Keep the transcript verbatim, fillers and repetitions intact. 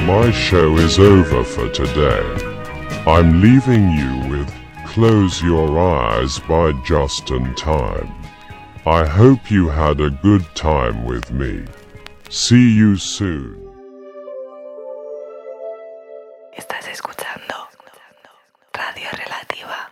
my show is over for today. I'm leaving you with Close Your Eyes by Just in Time. I hope you had a good time with me. See you soon. Estás escuchando Radio Relativa.